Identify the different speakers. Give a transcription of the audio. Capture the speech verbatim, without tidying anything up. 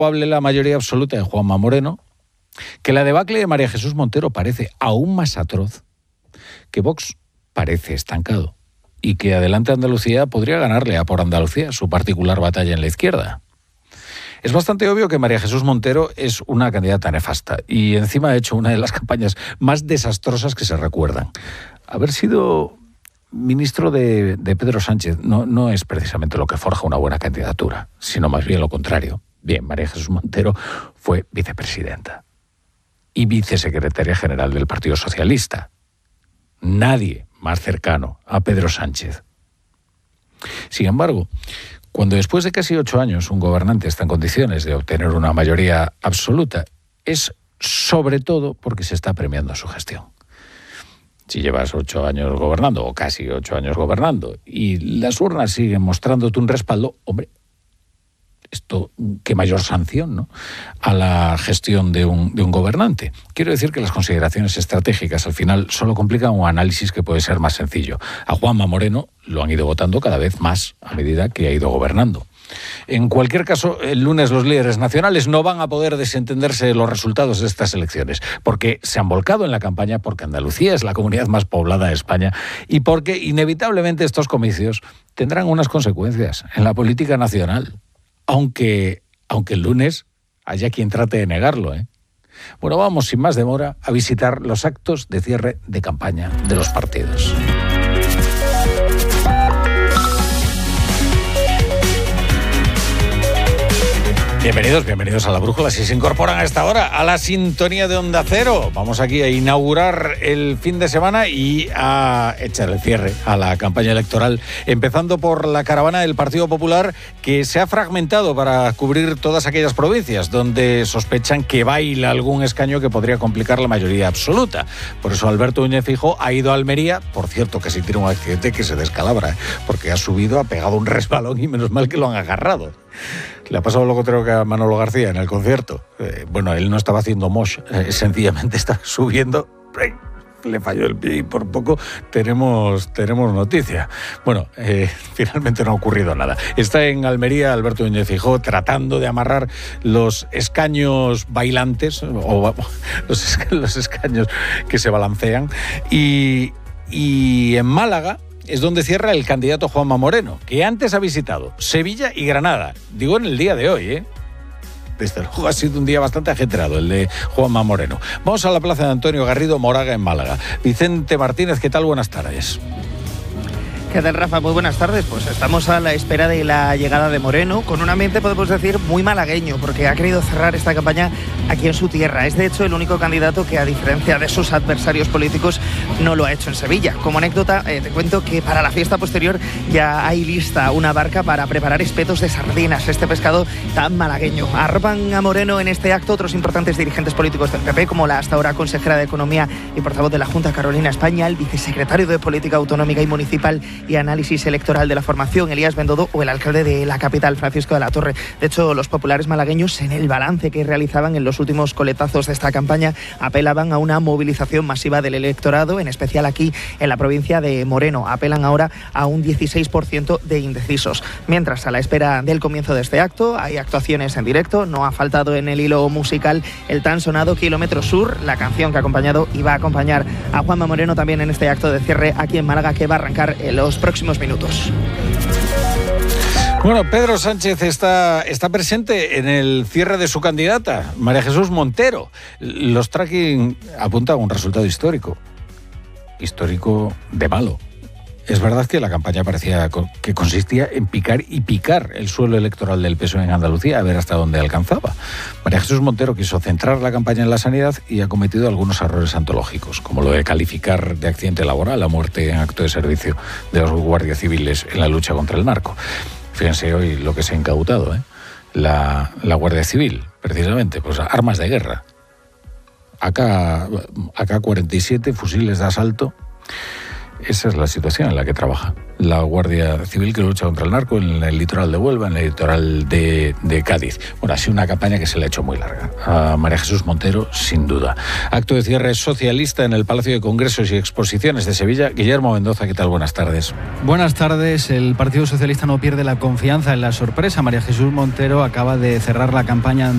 Speaker 1: probable la mayoría absoluta de Juanma Moreno, que la debacle de María Jesús Montero parece aún más atroz, que Vox parece estancado y que Adelante Andalucía podría ganarle a Por Andalucía su particular batalla en la izquierda. Es bastante obvio que María Jesús Montero es una candidata nefasta y encima ha hecho una de las campañas más desastrosas que se recuerdan. Haber sido ministro de, de Pedro Sánchez no, no es precisamente lo que forja una buena candidatura, sino más bien lo contrario. Bien, María Jesús Montero fue vicepresidenta y vicesecretaria general del Partido Socialista. Nadie más cercano a Pedro Sánchez. Sin embargo, cuando después de casi ocho años un gobernante está en condiciones de obtener una mayoría absoluta, es sobre todo porque se está premiando su gestión. Si llevas ocho años gobernando, o casi ocho años gobernando, y las urnas siguen mostrándote un respaldo, hombre, esto, qué mayor sanción, ¿no?, a la gestión de un, de un gobernante. Quiero decir que las consideraciones estratégicas al final solo complican un análisis que puede ser más sencillo. A Juanma Moreno lo han ido votando cada vez más a medida que ha ido gobernando. En cualquier caso, el lunes los líderes nacionales no van a poder desentenderse de los resultados de estas elecciones, porque se han volcado en la campaña, porque Andalucía es la comunidad más poblada de España y porque inevitablemente estos comicios tendrán unas consecuencias en la política nacional. Aunque, aunque el lunes haya quien trate de negarlo, ¿eh? Bueno, vamos sin más demora a visitar los actos de cierre de campaña de los partidos. Bienvenidos, bienvenidos a La Brújula. Si se incorporan a esta hora a la sintonía de Onda Cero, vamos aquí a inaugurar el fin de semana y a echar el cierre a la campaña electoral, empezando por la caravana del Partido Popular, que se ha fragmentado para cubrir todas aquellas provincias donde sospechan que baila algún escaño que podría complicar la mayoría absoluta. Por eso Alberto Núñez Feijóo ha ido a Almería, por cierto, que sí tiene un accidente que se descalabra, porque ha subido, ha pegado un resbalón y menos mal que lo han agarrado. Le ha pasado luego creo que a Manolo García en el concierto. Eh, bueno, él no estaba haciendo mosh, eh, sencillamente estaba subiendo, le falló el pie y por poco tenemos, tenemos noticia. Bueno, eh, finalmente no ha ocurrido nada. Está en Almería Alberto Núñez Feijóo tratando de amarrar los escaños bailantes, o los, los escaños que se balancean, y, y en Málaga es donde cierra el candidato Juanma Moreno, que antes ha visitado Sevilla y Granada. Digo en el día de hoy, ¿eh? Desde luego ha sido un día bastante ajetreado el de Juanma Moreno. Vamos a la plaza de Antonio Garrido Moraga en Málaga. Vicente Martínez, ¿qué tal? Buenas tardes.
Speaker 2: ¿Qué tal, Rafa? Muy buenas tardes. Pues estamos a la espera de la llegada de Moreno, con un ambiente, podemos decir, muy malagueño, porque ha querido cerrar esta campaña aquí en su tierra. Es, de hecho, el único candidato que, a diferencia de sus adversarios políticos, no lo ha hecho en Sevilla. Como anécdota, eh, te cuento que para la fiesta posterior ya hay lista una barca para preparar espetos de sardinas, este pescado tan malagueño. Arropan a Moreno en este acto otros importantes dirigentes políticos del P P, como la hasta ahora consejera de Economía y portavoz de la Junta, Carolina España, el vicesecretario de Política Autonómica y Municipal y Análisis Electoral de la formación, Elías Bendodo, o el alcalde de la capital, Francisco de la Torre. De hecho, los populares malagueños, en el balance que realizaban en los últimos coletazos de esta campaña, apelaban a una movilización masiva del electorado, en especial aquí en la provincia de Moreno. Apelan ahora a un dieciséis por ciento de indecisos. Mientras, a la espera del comienzo de este acto, hay actuaciones en directo. No ha faltado en el hilo musical el tan sonado Kilómetro Sur, la canción que ha acompañado y va a acompañar a Juanma Moreno también en este acto de cierre aquí en Málaga, que va a arrancar en los próximos minutos.
Speaker 1: Bueno, Pedro Sánchez está, está presente en el cierre de su candidata, María Jesús Montero. Los tracking apuntan a un resultado histórico. Histórico de malo. Es verdad que la campaña parecía que consistía en picar y picar el suelo electoral del P S O E en Andalucía, a ver hasta dónde alcanzaba. María Jesús Montero quiso centrar la campaña en la sanidad y ha cometido algunos errores antológicos, como lo de calificar de accidente laboral la muerte en acto de servicio de los guardias civiles en la lucha contra el narco. Fíjense hoy lo que se ha incautado, ¿eh? La, la Guardia Civil, precisamente, pues armas de guerra. A K cuarenta y siete, fusiles de asalto. Esa es la situación en la que trabaja la Guardia Civil, que lucha contra el narco en el litoral de Huelva, en el litoral de, de Cádiz. Bueno, ha sido una campaña que se le ha hecho muy larga a María Jesús Montero, sin duda. Acto de cierre socialista en el Palacio de Congresos y Exposiciones de Sevilla. Guillermo Mendoza, ¿qué tal? Buenas tardes.
Speaker 3: Buenas tardes. El Partido Socialista no pierde la confianza en la sorpresa. María Jesús Montero acaba de cerrar la campaña